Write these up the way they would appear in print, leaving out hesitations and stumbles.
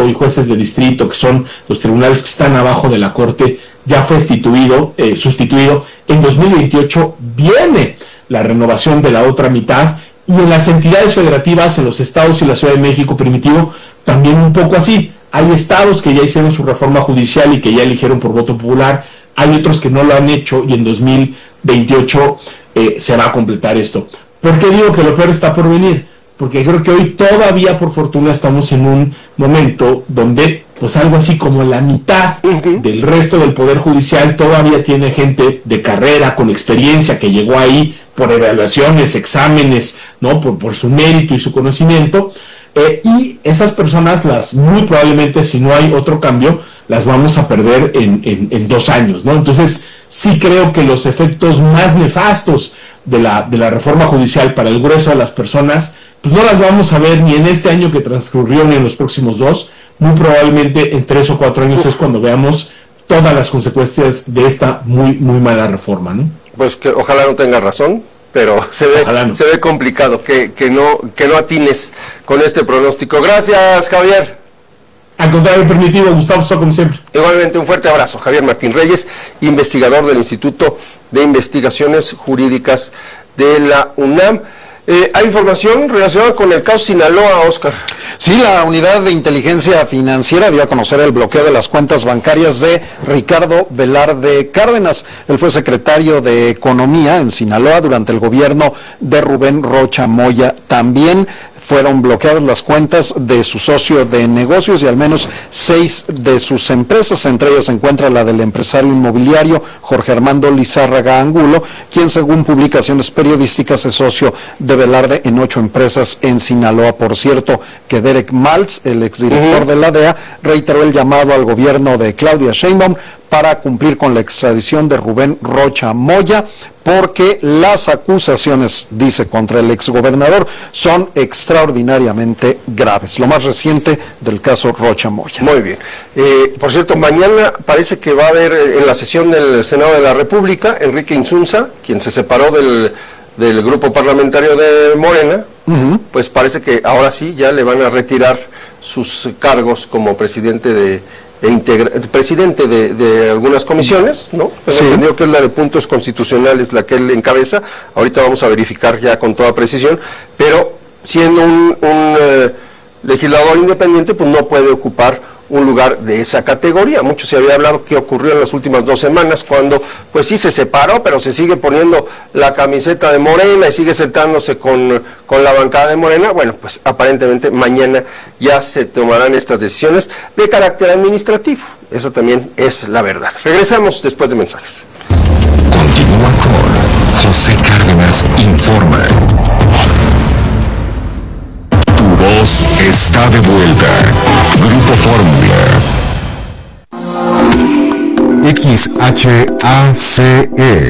y jueces de distrito, que son los tribunales que están abajo de la Corte, ya fue sustituido. En 2028 viene la renovación de la otra mitad, y en las entidades federativas, en los estados y la Ciudad de México, Primitivo, también un poco así. Hay estados que ya hicieron su reforma judicial y que ya eligieron por voto popular, hay otros que no lo han hecho, y en 2028 se va a completar esto. ¿Por qué digo que lo peor está por venir? Porque creo que hoy todavía, por fortuna, estamos en un momento donde, pues algo así como la mitad del resto del Poder Judicial todavía tiene gente de carrera, con experiencia, que llegó ahí por evaluaciones, exámenes, ¿no? Por su mérito y su conocimiento, y esas personas, muy probablemente, si no hay otro cambio, las vamos a perder en 2 años, ¿no? Entonces, sí creo que los efectos más nefastos de la reforma judicial para el grueso de las personas, pues no las vamos a ver ni en este año que transcurrió, ni en los próximos 2, muy probablemente en 3 o 4 años es cuando veamos todas las consecuencias de esta muy, muy mala reforma, ¿no? Pues que ojalá no tenga razón, pero se ve complicado que no atines con este pronóstico. Gracias, Javier. Al contrario, Primitivo, Gustavo, como siempre. Igualmente, un fuerte abrazo. Javier Martín Reyes, investigador del Instituto de Investigaciones Jurídicas de la UNAM. ¿Hay información relacionada con el caso Sinaloa, Oscar? Sí, la Unidad de Inteligencia Financiera dio a conocer el bloqueo de las cuentas bancarias de Ricardo Velarde Cárdenas. Él fue secretario de Economía en Sinaloa durante el gobierno de Rubén Rocha Moya. También fueron bloqueadas las cuentas de su socio de negocios y al menos 6 de sus empresas. Entre ellas se encuentra la del empresario inmobiliario Jorge Armando Lizárraga Angulo, quien según publicaciones periodísticas es socio de Velarde en 8 empresas en Sinaloa. Por cierto, que Derek Maltz, el exdirector de la DEA, reiteró el llamado al gobierno de Claudia Sheinbaum para cumplir con la extradición de Rubén Rocha Moya, porque las acusaciones, dice, contra el exgobernador son extraordinariamente graves. Lo más reciente del caso Rocha Moya. Muy bien. Por cierto, mañana parece que va a haber en la sesión del Senado de la República, Enrique Insunza, quien se separó del grupo parlamentario de Morena, pues parece que ahora sí ya le van a retirar sus cargos como presidente de algunas comisiones, ¿no? Hemos entendido que es la de puntos constitucionales la que él encabeza. Ahorita vamos a verificar ya con toda precisión, pero siendo un legislador independiente, pues no puede ocupar un lugar de esa categoría. Mucho se había hablado que ocurrió en las últimas 2 semanas, cuando pues sí se separó, pero se sigue poniendo la camiseta de Morena y sigue sentándose con la bancada de Morena. Bueno, pues aparentemente mañana ya se tomarán estas decisiones de carácter administrativo. Eso también es la verdad. Regresamos después de mensajes. Continúa con José Cárdenas Informa. Tu voz está de vuelta. Grupo Fórmula. XHACE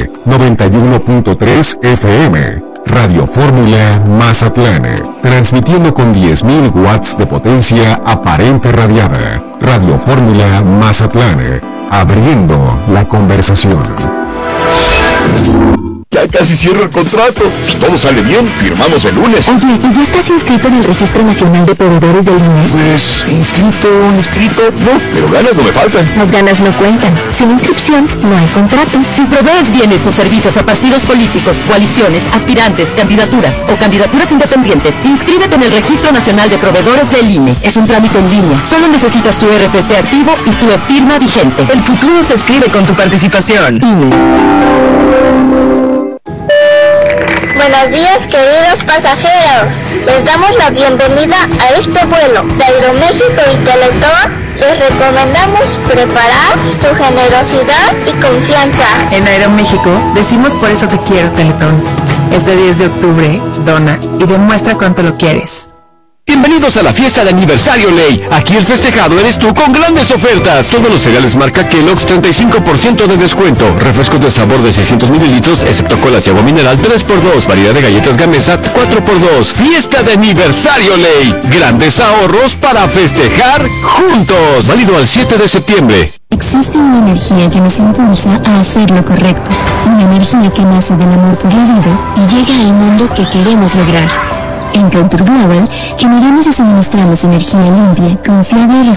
91.3 FM. Radio Fórmula Mazatlán. Transmitiendo con 10.000 watts de potencia aparente radiada. Radio Fórmula Mazatlán. Abriendo la conversación. Ya casi cierro el contrato. Si todo sale bien, firmamos el lunes. Oye, ¿y ya estás inscrito en el Registro Nacional de Proveedores del INE? Pues, inscrito, no, pero ganas no me faltan. Las ganas no cuentan. Sin inscripción, no hay contrato. Si provees bienes o servicios a partidos políticos, coaliciones, aspirantes, candidaturas o candidaturas independientes, inscríbete en el Registro Nacional de Proveedores del INE. Es un trámite en línea. Solo necesitas tu RFC activo y tu firma vigente. El futuro se escribe con tu participación. INE. Buenos días, queridos pasajeros. Les damos la bienvenida a este vuelo de Aeroméxico y Teletón. Les recomendamos preparar su generosidad y confianza. En Aeroméxico decimos por eso te quiero, Teletón. Este 10 de octubre, dona y demuestra cuánto lo quieres. Bienvenidos a la fiesta de aniversario Ley. Aquí el festejado eres tú con grandes ofertas. Todos los cereales marca Kellogg's 35% de descuento. Refrescos de sabor de 600 mililitros, excepto colas y agua mineral 3x2. Variedad de galletas Gamesa 4x2. Fiesta de aniversario Ley. Grandes ahorros para festejar juntos. Válido al 7 de septiembre. Existe una energía que nos impulsa a hacer lo correcto. Una energía que nace del amor por la vida y llega al mundo que queremos lograr. En Contour Global generamos y suministramos energía limpia, confiable y